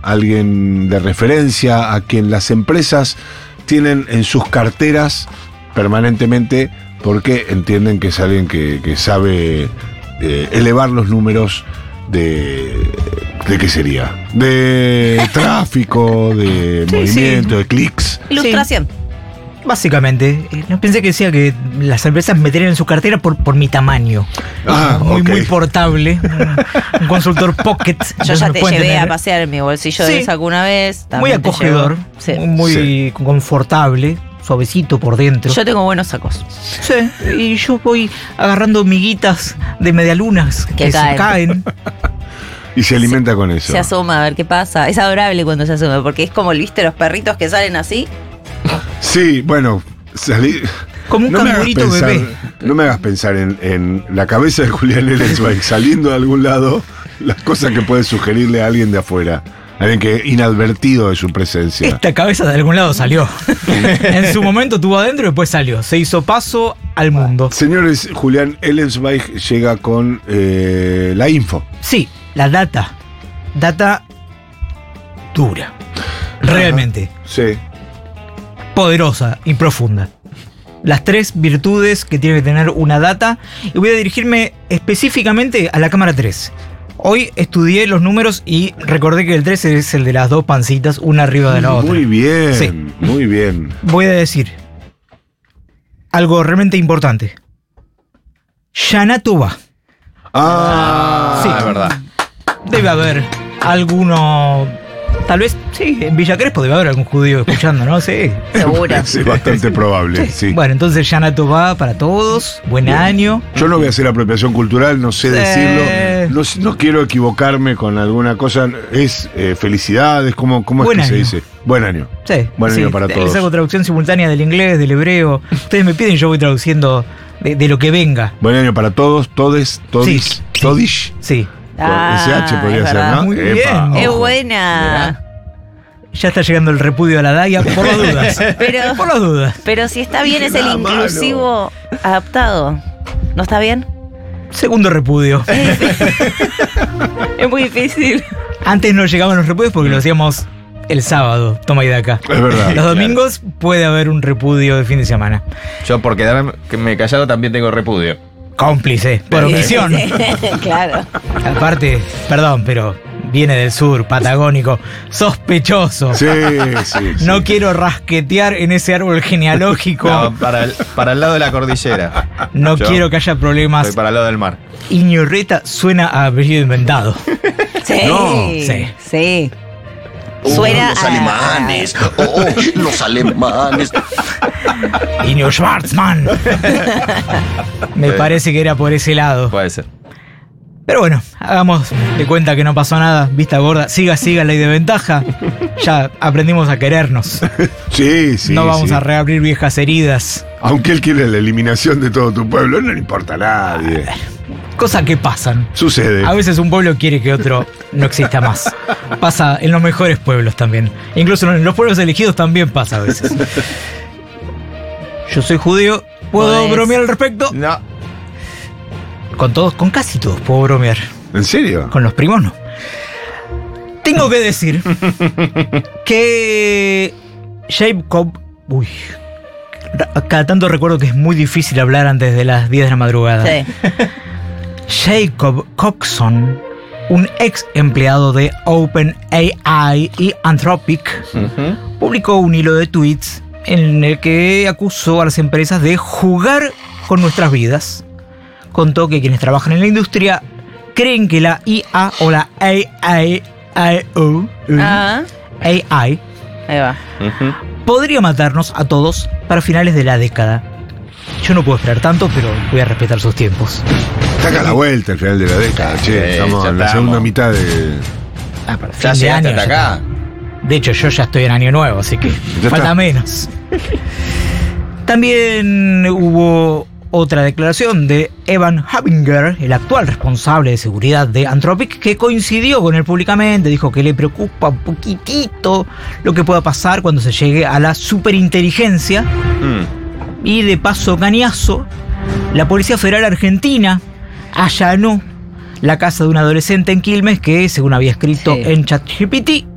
alguien de referencia, a quien las empresas tienen en sus carteras permanentemente porque entienden que es alguien que sabe elevar los números ¿de qué sería? De tráfico, de movimiento, de clics. Ilustración. Básicamente, no pensé que decía que las empresas me tenían en su cartera por mi tamaño. Muy portable. Un consultor pocket. Yo ya te llevé a pasear en mi bolsillo de saco una vez. Muy acogedor, muy confortable, suavecito por dentro. Yo tengo buenos sacos. Sí, y yo voy agarrando miguitas de medialunas que se caen. Y se alimenta con eso. Se asoma a ver qué pasa. Es adorable cuando se asoma, porque es como, ¿viste los perritos que salen así? Sí, bueno, como un cangurito bebé. No me hagas pensar en la cabeza de Julián Ellensweig saliendo de algún lado, las cosas que puede sugerirle a alguien de afuera. Alguien que inadvertido de su presencia. Esta cabeza de algún lado salió. En su momento estuvo adentro y después salió. Se hizo paso al mundo. Señores, Julián Ellensweig llega con la info. Sí, la data. Data dura. Realmente. Sí. Poderosa y profunda. Las 3 virtudes que tiene que tener una data. Y voy a dirigirme específicamente a la cámara 3. Hoy estudié los números y recordé que el 3 es el de las 2 pancitas, una arriba de la otra. Muy bien, sí. Muy bien. Voy a decir algo realmente importante. Shana Tova. Sí, es verdad. Debe haber alguno... Tal vez, sí, en Villa Crespo debe haber algún judío escuchando, ¿no? Sí. Seguro. Sí, bastante probable, sí. Bueno, entonces Shana Tova para todos. Buen año. Yo no voy a hacer apropiación cultural, no sé decirlo. No quiero equivocarme con alguna cosa. Es felicidades, ¿cómo es que se dice? Buen año. Sí. Buen año para todos. Les hago traducción simultánea del inglés, del hebreo. Ustedes me piden y yo voy traduciendo de lo que venga. Buen año para todos, todes, todis, todish. Sí. Con SH podría ser, ¿no? Muy bien. Es buena. Ya está llegando el repudio a la DAIA por las dudas. Por las dudas. Pero si está bien, es el inclusivo adaptado. ¿No está bien? Segundo repudio. Es muy difícil. Antes no llegaban los repudios porque lo hacíamos el sábado. Toma y daca. Es verdad. Los domingos puede haber un repudio de fin de semana. Yo por quedarme callado también tengo repudio. Cómplice, por omisión. Claro. Aparte, perdón, pero viene del sur, patagónico, sospechoso. Sí. No quiero rasquetear en ese árbol genealógico. No, para el lado de la cordillera. No quiero que haya problemas. Estoy para el lado del mar. Iñurrieta suena a apellido inventado. Sí. No. Sí. Suena los alemanes. Los alemanes. Iño Schwarzman. Me parece que era por ese lado. Puede ser. Pero bueno, hagamos de cuenta que no pasó nada. Vista gorda, siga ley de ventaja. Ya aprendimos a querernos. Sí. No vamos a reabrir viejas heridas. Aunque él quiere la eliminación de todo tu pueblo, no le importa a nadie. Cosas que pasan. Sucede. A veces un pueblo quiere que otro no exista más. Pasa en los mejores pueblos también. Incluso en los pueblos elegidos también pasa a veces. Yo soy judío. ¿Puedo bromear al respecto? No. Con todos, con casi todos puedo bromear. ¿En serio? Con los primos no. Tengo que decir que Jacob... Uy. Cada tanto recuerdo que es muy difícil hablar antes de las 10 de la madrugada. Sí. Jacob Coxon, un ex empleado de OpenAI y Anthropic, publicó un hilo de tweets en el que acusó a las empresas de jugar con nuestras vidas. Contó que quienes trabajan en la industria creen que la IA o la AI Ahí va. podría matarnos a todos para finales de la década. Yo no puedo esperar tanto, pero voy a respetar sus tiempos. Saca la vuelta al final de la década, che. Estamos en la segunda mitad de... Para Ya fin de llegaste año, hasta ya acá. De hecho, yo ya estoy en año nuevo, así que Ya falta está. menos. También hubo otra declaración de Evan Habinger, el actual responsable de seguridad de Anthropic, que coincidió con él públicamente, dijo que le preocupa un poquitito lo que pueda pasar cuando se llegue a la superinteligencia. Y de paso cañazo, la Policía Federal Argentina allanó la casa de un adolescente en Quilmes que, según había escrito en ChatGPT,